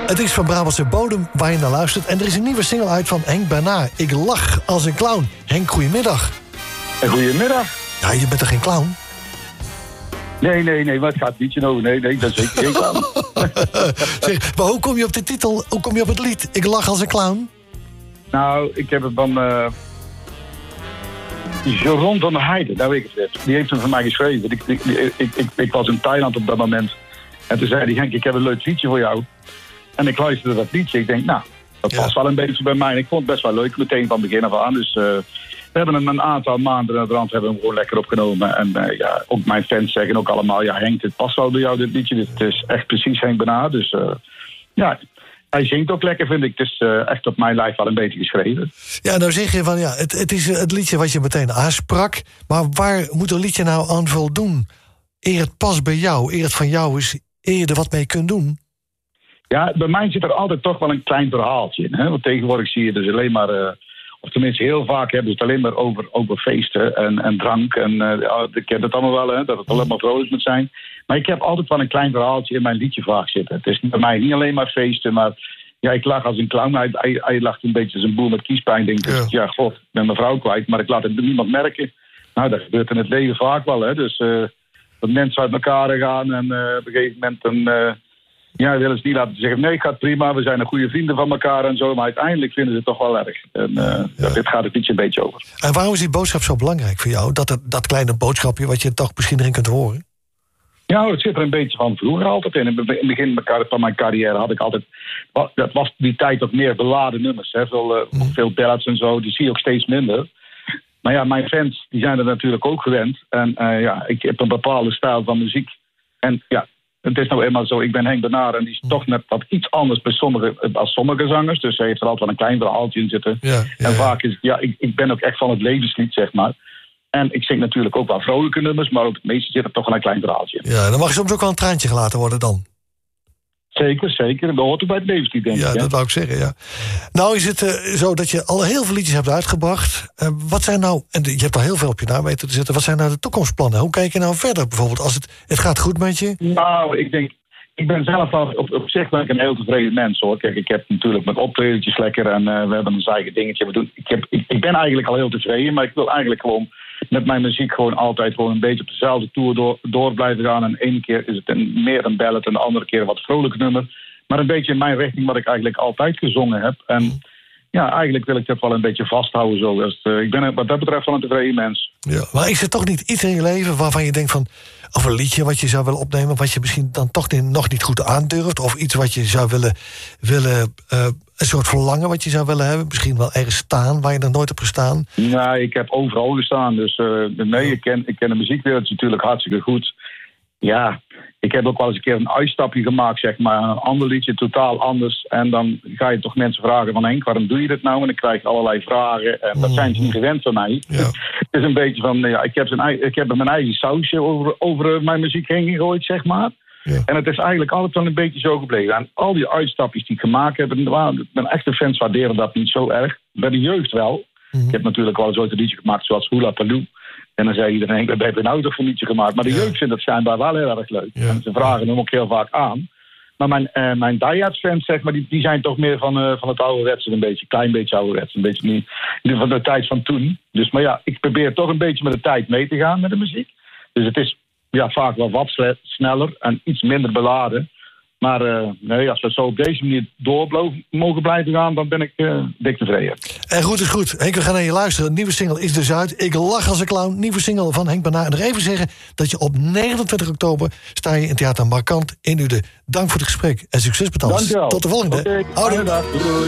Het is van Brabantse bodem waar je naar luistert. En er is een nieuwe single uit van Henk Bernard. Ik lach als een clown. Henk, goedemiddag. Goedemiddag. Ja, je bent toch geen clown? Nee, wat gaat het liedje over? Nee, dat is zeker geen clown. Zeg, maar hoe kom je op de titel, hoe kom je op het lied? Ik lach als een clown? Nou, ik heb het van Jeroen van der Heijden, daar weet ik het. Die heeft hem voor mij geschreven. Ik was in Thailand op dat moment. En toen zei hij, Henk, ik heb een leuk liedje voor jou. En ik luisterde dat liedje. Ik denk, nou, dat past wel een beetje bij mij. En ik vond het best wel leuk, meteen van begin af aan. Dus we hebben hem een aantal maanden naar de rand hebben we hem gewoon lekker opgenomen. En ook mijn fans zeggen ook allemaal, ja Henk, dit past wel bij jou, dit liedje. Dit is echt precies Henk Bernard. Dus hij zingt ook lekker, vind ik. Het is echt op mijn lijf wel een beetje geschreven. Ja, nou zeg je van, ja, het is het liedje wat je meteen aansprak. Maar waar moet een liedje nou aan voldoen? Eer het past bij jou, eer het van jou is, eer je er wat mee kunt doen? Ja, bij mij zit er altijd toch wel een klein verhaaltje in. Hè? Want tegenwoordig zie je dus alleen maar, of tenminste heel vaak hebben ze het alleen maar over feesten en drank. En ik ken het allemaal wel, hè, dat het alleen maar vrolijk moet zijn. Maar ik heb altijd wel een klein verhaaltje in mijn liedje vaak zitten. Het is bij mij niet alleen maar feesten, maar ja, ik lach als een clown. Hij lacht een beetje als een boer met kiespijn. Denk ik, ja, god, ik ben mijn vrouw kwijt, maar ik laat het niemand merken. Nou, dat gebeurt in het leven vaak wel, hè. Dus dat mensen uit elkaar gaan en op een gegeven moment willen ze niet laten zeggen, nee, gaat prima, we zijn een goede vrienden van elkaar en zo, maar uiteindelijk vinden ze het toch wel erg. En dit gaat het ietsje een beetje over. En waarom is die boodschap zo belangrijk voor jou? Dat kleine boodschapje wat je toch misschien erin kunt horen? Ja, het zit er een beetje van vroeger altijd in. In het begin van mijn carrière had ik altijd, dat was die tijd ook meer beladen nummers. Hè? Veel ballads en zo, die zie je ook steeds minder. Maar ja, mijn fans die zijn er natuurlijk ook gewend. En ik heb een bepaalde stijl van muziek. En ja, het is nou eenmaal zo, ik ben Henk Bernard en die is toch net wat iets anders als sommige zangers. Dus hij heeft er altijd wel een klein verhaaltje in zitten. En vaak is het, ik ben ook echt van het levenslied, zeg maar. En ik zing natuurlijk ook wel vrolijke nummers, maar op het meeste zit er toch wel een klein verhaaltje in. Ja, dan mag soms ook wel een traantje gelaten worden dan. Zeker. Dat hoort ook bij het levenslied, denk ik. Ja, dat wou ik zeggen, ja. Nou is het zo dat je al heel veel liedjes hebt uitgebracht. Wat zijn nou, en je hebt al heel veel op je naam weten te zetten, wat zijn nou de toekomstplannen? Hoe kijk je nou verder bijvoorbeeld als het gaat goed met je? Nou, ik ben zelf al op zich ben ik een heel tevreden mens, hoor. Kijk, ik heb natuurlijk met optredentjes lekker en we hebben ons eigen dingetje. Ik ben eigenlijk al heel tevreden, maar ik wil eigenlijk gewoon met mijn muziek gewoon altijd gewoon een beetje op dezelfde tour door blijven gaan. En de ene keer is het meer een ballad en de andere keer een wat vrolijk nummer. Maar een beetje in mijn richting wat ik eigenlijk altijd gezongen heb. En ja, eigenlijk wil ik dat wel een beetje vasthouden zo. Dus, ik ben wat dat betreft wel een tevreden mens. Ja, maar is er toch niet iets in je leven waarvan je denkt van, of een liedje wat je zou willen opnemen, wat je misschien dan toch nog niet goed aandurft? Of iets wat je zou willen een soort verlangen wat je zou willen hebben? Misschien wel ergens staan waar je nog nooit hebt gestaan? Nee, ik heb overal gestaan. Dus ik ken de muziekwereld natuurlijk hartstikke goed. Ja, ik heb ook wel eens een keer een uitstapje gemaakt, zeg maar. Een ander liedje, totaal anders. En dan ga je toch mensen vragen van, Henk, waarom doe je dit nou? En dan krijg je allerlei vragen. En dat zijn ze niet gewend van mij. Ja. Het is een beetje van, ik heb mijn eigen sausje over mijn muziek heen gegooid, zeg maar. Ja. En het is eigenlijk altijd wel een beetje zo gebleven. En al die uitstapjes die ik gemaakt heb, mijn echte fans waarderen dat niet zo erg. Bij de jeugd wel. Ik heb natuurlijk wel eens ooit een liedje gemaakt zoals Hula Paloo. En dan zei iedereen, we hebben nou toch een liedje gemaakt. Maar de jeugd vindt het schijnbaar wel heel erg leuk. Ja. En ze vragen hem ook heel vaak aan. Maar mijn die-hard fans, zeg maar, die zijn toch meer van het ouderwetse, een klein beetje ouderwets. Een beetje niet van de tijd van toen. Dus, maar ja, ik probeer toch een beetje met de tijd mee te gaan met de muziek. Dus het is vaak wel wat sneller en iets minder beladen. Maar als we zo op deze manier door mogen blijven gaan, dan ben ik dik tevreden. En goed is goed. Henk, we gaan naar je luisteren. Een nieuwe single is dus uit. Ik lach als een clown. Nieuwe single van Henk Bernard. En nog even zeggen dat je op 29 oktober sta je in Theater Markant in Uden. Dank voor het gesprek en succes met alles. Dankjewel. Tot de volgende. Okay. Houdoe.